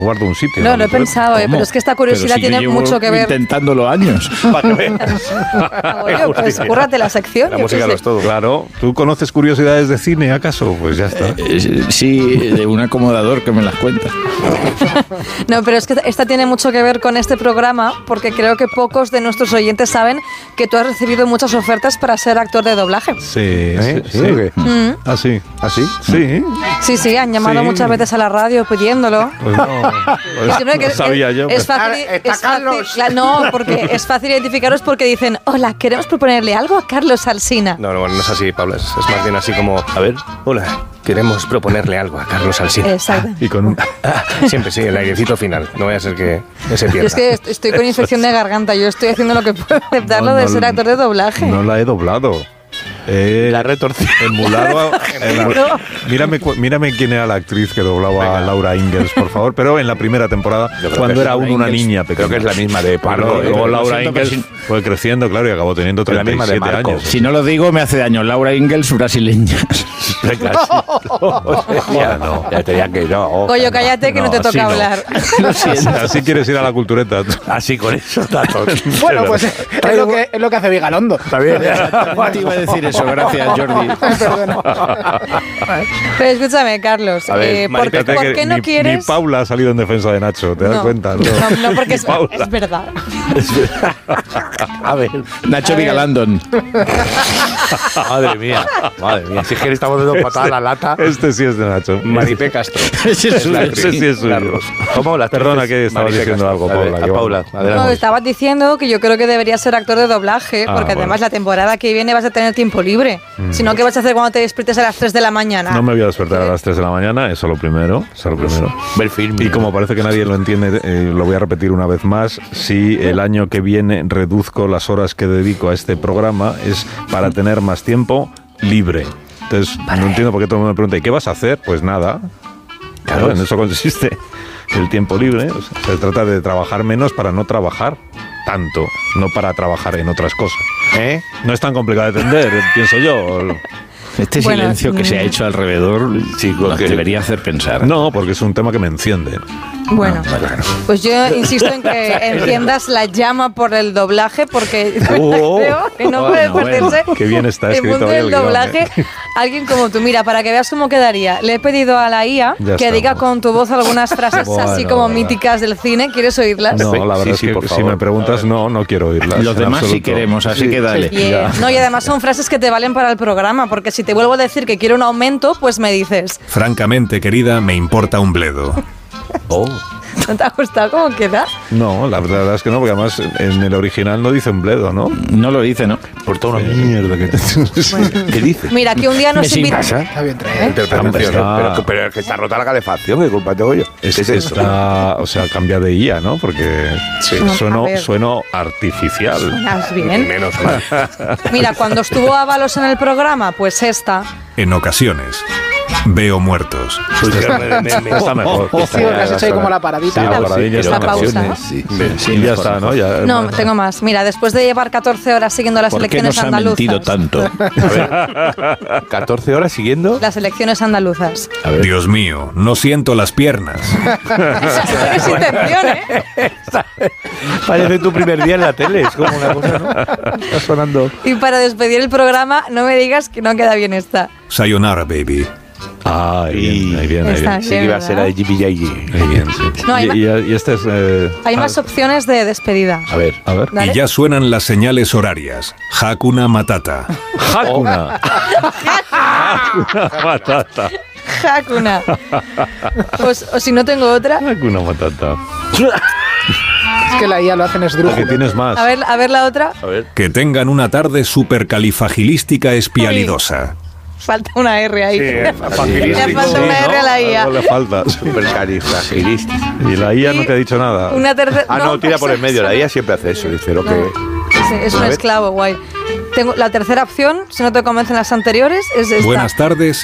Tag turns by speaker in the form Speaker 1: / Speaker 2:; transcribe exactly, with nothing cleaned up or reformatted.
Speaker 1: guardo un sitio.
Speaker 2: No, lo he pensado, eh, pero es que esta curiosidad
Speaker 3: si
Speaker 2: tiene mucho que ver.
Speaker 3: Intentándolo años.
Speaker 2: Oye, pues cúrrate la sección.
Speaker 4: La música lo es todo.
Speaker 1: Claro. ¿Tú conoces curiosidades de cine, acaso? Pues ya está.
Speaker 3: Eh, sí, de un acomodador que me las cuenta.
Speaker 2: No, pero es que esta tiene mucho que ver con este programa, porque creo que pocos de nuestros oyentes saben que tú has recibido muchas ofertas para ser actor de doblaje.
Speaker 1: Sí,
Speaker 4: ¿Eh?
Speaker 1: sí,
Speaker 4: ¿Sí
Speaker 1: sí.
Speaker 4: o qué?
Speaker 2: Mm.
Speaker 1: ¿Ah, sí?
Speaker 4: ¿Ah, sí?
Speaker 1: Sí.
Speaker 2: Sí, sí, han llamado
Speaker 1: Sí.
Speaker 2: muchas veces a la radio pidiéndolo.
Speaker 1: Pues no,
Speaker 2: Y
Speaker 1: pues
Speaker 2: siempre que
Speaker 1: no sabía
Speaker 2: es,
Speaker 1: yo.
Speaker 2: Es fácil,
Speaker 4: Ah, está
Speaker 2: es fácil-
Speaker 4: Carlos.
Speaker 2: la- no, porque es fácil identificaros porque dicen, hola, queremos proponerle algo a Carlos Alsina.
Speaker 4: No, no, bueno, no es así, Paula. Es, es más bien así como, a ver, hola, queremos proponerle algo a Carlos Alsina.
Speaker 2: Exacto.
Speaker 1: Y con un...
Speaker 4: Ah, siempre sí, el airecito final. No vaya a ser que se
Speaker 2: Yo
Speaker 4: pierda.
Speaker 2: es que est- estoy con infección de garganta, yo estoy haciendo lo que puedo aceptarlo
Speaker 1: No,
Speaker 2: de
Speaker 1: no,
Speaker 2: ser actor de doblaje.
Speaker 1: No la he doblado. Eh,
Speaker 4: La retorcida.
Speaker 1: Emulado. emulado. Mírame, cu- mírame quién era la actriz que doblaba
Speaker 4: Venga.
Speaker 1: a Laura Ingalls, por favor. Pero en la primera temporada,
Speaker 4: Yo creo
Speaker 1: cuando
Speaker 4: que
Speaker 1: era
Speaker 4: es
Speaker 1: aún
Speaker 4: Laura
Speaker 1: una
Speaker 4: Ingalls.
Speaker 1: niña pequeña.
Speaker 4: Creo que es la misma de Pablo.
Speaker 1: Claro,
Speaker 4: ¿eh?
Speaker 1: luego
Speaker 3: Pero
Speaker 1: Laura
Speaker 3: siento,
Speaker 1: Ingalls
Speaker 3: pero
Speaker 1: fue creciendo, claro, y acabó teniendo
Speaker 4: Es la
Speaker 1: treinta y
Speaker 4: misma de
Speaker 1: siete
Speaker 4: Marco.
Speaker 1: años.
Speaker 3: Si no lo digo, me hace daño. Laura Ingalls, brasileña.
Speaker 4: Venga, sí. Ya, no, ya te diría que no.
Speaker 2: Goyo, cállate que no,
Speaker 1: No,
Speaker 2: te toca
Speaker 1: así no.
Speaker 2: hablar.
Speaker 3: Lo siento.
Speaker 1: Así quieres ir a la cultureta.
Speaker 4: Así con esos datos.
Speaker 5: Bueno, pues es lo que, es lo que hace Vigalondo.
Speaker 4: Está bien.
Speaker 3: Te iba a decir eso, gracias, Jordi.
Speaker 5: Perdona.
Speaker 2: Pero escúchame, Carlos,
Speaker 4: A ver,
Speaker 2: eh, ¿por,
Speaker 4: Maripete,
Speaker 2: ¿por
Speaker 1: que
Speaker 2: qué no
Speaker 1: ni,
Speaker 2: quieres...?
Speaker 1: Ni Paula ha salido en defensa de Nacho, ¿te das
Speaker 2: No.
Speaker 1: cuenta?
Speaker 2: No, no, porque es,
Speaker 1: Paula.
Speaker 2: es verdad.
Speaker 4: A ver.
Speaker 3: Nacho
Speaker 2: A ver.
Speaker 3: Vigalandon.
Speaker 4: Madre mía. Madre mía. Si es que le estamos dando patada a la lata.
Speaker 1: Este sí es de Nacho.
Speaker 4: Maripé Castro.
Speaker 3: Ese es
Speaker 4: la
Speaker 3: suyo.
Speaker 1: Ese sí es suyo.
Speaker 4: Carlos. ¿Cómo las
Speaker 1: Perdona,
Speaker 4: tres?
Speaker 1: que estabas
Speaker 4: Maripé
Speaker 1: diciendo
Speaker 4: Castro.
Speaker 1: algo,
Speaker 4: A ver,
Speaker 1: Paula,
Speaker 4: A
Speaker 1: que
Speaker 4: Paula,
Speaker 1: vamos.
Speaker 4: adelante.
Speaker 2: No, estabas diciendo que yo creo que deberías ser actor de doblaje,
Speaker 1: Ah,
Speaker 2: porque
Speaker 1: bueno.
Speaker 2: además la temporada que viene vas a tener tiempo libre. Si no, ¿qué vas a hacer cuando te despiertes a las tres de la mañana?
Speaker 1: No me voy a despertar a las tres de la mañana, eso lo primero. Eso lo primero.
Speaker 4: Ver film.
Speaker 1: Y como parece que nadie lo entiende, eh, lo voy a repetir una vez más. Si el año que viene reduzco las horas que dedico a este programa, es para tener más tiempo libre. Entonces, no entiendo por qué todo el mundo me pregunta, ¿y qué vas a hacer? Pues nada. Claro, en eso consiste el tiempo libre. O sea, se trata de trabajar menos para no trabajar tanto, no para trabajar en otras cosas.
Speaker 4: ¿Eh?
Speaker 1: No es tan complicado de entender, pienso yo.
Speaker 3: Este
Speaker 2: Bueno,
Speaker 3: silencio que se ha
Speaker 2: mm.
Speaker 3: hecho alrededor
Speaker 4: Sí,
Speaker 3: nos
Speaker 4: que-
Speaker 3: debería hacer pensar.
Speaker 1: No, porque es un tema que me enciende.
Speaker 2: Bueno, pues yo insisto en que enciendas la llama por el doblaje, porque
Speaker 1: Oh.
Speaker 2: creo que no puede
Speaker 3: Bueno,
Speaker 2: perderse
Speaker 1: Qué bien está
Speaker 2: el
Speaker 1: escrito
Speaker 2: mundo
Speaker 1: hoy
Speaker 2: del
Speaker 1: el guión,
Speaker 2: doblaje.
Speaker 1: ¿eh?
Speaker 2: Alguien como tú, mira, para que veas cómo quedaría, le he pedido a la I A
Speaker 1: Ya
Speaker 2: que
Speaker 1: estamos.
Speaker 2: diga con tu voz algunas frases
Speaker 1: Bueno,
Speaker 2: así como
Speaker 1: verdad.
Speaker 2: míticas del cine. ¿Quieres oírlas?
Speaker 1: No, la verdad
Speaker 4: Sí,
Speaker 1: es
Speaker 4: sí,
Speaker 1: que
Speaker 4: por
Speaker 1: si
Speaker 4: favor.
Speaker 1: me preguntas, no, no quiero oírlas.
Speaker 3: Los
Speaker 1: en
Speaker 3: demás sí
Speaker 1: absoluto.
Speaker 3: queremos, así
Speaker 1: Sí,
Speaker 3: que dale.
Speaker 2: Bien. No, y además son frases que te valen para el programa, porque si te vuelvo a decir que quiero un aumento, pues me dices,
Speaker 6: Francamente, querida, me importa un bledo.
Speaker 4: Oh.
Speaker 2: ¿no te ha gustado cómo queda?
Speaker 1: No, la verdad es que no, porque además en el original no dice un bledo, ¿no?
Speaker 3: No lo dice, ¿no?
Speaker 4: Por toda una mierda que te... ¿Qué dice?
Speaker 2: Mira, que un día nos
Speaker 3: Me
Speaker 2: invita...
Speaker 4: ¿Pasa?
Speaker 5: Está bien traído.
Speaker 4: Interpretación,
Speaker 1: Está-
Speaker 4: ¿no? pero, pero es que está rota la calefacción, ¿qué culpa tengo yo?
Speaker 1: Es,
Speaker 4: ¿Qué es eso?
Speaker 1: está, o sea, cambia de I A, ¿no? Porque
Speaker 2: No,
Speaker 1: sueno,
Speaker 2: a ver.
Speaker 1: sueno artificial.
Speaker 2: Suenas bien.
Speaker 4: Menos mal.
Speaker 2: Mira, cuando estuvo Ábalos en el programa, pues esta...
Speaker 6: En ocasiones, veo muertos.
Speaker 4: Me- me- me-
Speaker 1: Está mejor.
Speaker 5: Sí, porque has hecho ahí como la paradita.
Speaker 1: Sí, la paradilla
Speaker 2: La
Speaker 1: está
Speaker 2: pausa.
Speaker 1: mejor.
Speaker 2: ¿no?
Speaker 4: Sí.
Speaker 3: Sí,
Speaker 1: Y ya
Speaker 3: mejor,
Speaker 1: está, ¿no? Ya,
Speaker 2: No, tengo más. Mira, después de llevar catorce horas siguiendo las
Speaker 3: ¿Por qué
Speaker 2: elecciones
Speaker 3: nos ha
Speaker 2: andaluzas...
Speaker 3: mentido tanto?
Speaker 4: A ver, catorce horas siguiendo.
Speaker 2: Las elecciones andaluzas.
Speaker 6: Dios mío, no siento las piernas.
Speaker 2: Tienes intención, ¿eh?
Speaker 4: Parece tu primer día en la tele, es como una cosa, ¿no? Está sonando.
Speaker 2: Y para despedir el programa, no me digas que no queda bien esta.
Speaker 6: Sayonara, baby.
Speaker 1: Ah, ahí bien, ahí bien, ahí
Speaker 2: Está
Speaker 1: bien.
Speaker 4: Sí que iba a ser la de Jimmy J.
Speaker 1: Ahí bien, sí.
Speaker 2: No, hay
Speaker 1: y,
Speaker 2: ma-
Speaker 1: y, y este es... eh,
Speaker 2: Hay más opciones de despedida.
Speaker 4: A ver.
Speaker 1: a ver.
Speaker 2: Dale.
Speaker 6: Y ya suenan las señales horarias. Hakuna Matata.
Speaker 1: Hakuna. Hakuna Matata.
Speaker 2: Hakuna. O, o si no tengo otra.
Speaker 1: Hakuna Matata.
Speaker 5: Es que la I A lo hacen
Speaker 1: Porque
Speaker 5: esdrújulo.
Speaker 1: tienes más.
Speaker 2: A ver, a ver la otra.
Speaker 4: A ver.
Speaker 6: Que tengan una tarde supercalifagilística espialidosa.
Speaker 2: Falta una R ahí.
Speaker 4: Sí,
Speaker 2: Le
Speaker 4: facilístico.
Speaker 2: falta
Speaker 1: Sí,
Speaker 2: una
Speaker 1: ¿no?
Speaker 2: R a la I A.
Speaker 1: Algo le falta.
Speaker 4: Supercalifragilístico.
Speaker 1: Y la I A no te ha dicho nada.
Speaker 2: Una tercera.
Speaker 4: Ah, no, tira por el medio. La I A
Speaker 2: es-
Speaker 4: siempre hace eso. Dice lo
Speaker 2: no.
Speaker 4: que.
Speaker 2: Es, es un
Speaker 4: A ver.
Speaker 2: esclavo, guay. Tengo la tercera opción, si no te convencen las anteriores, es esta.
Speaker 6: Buenas tardes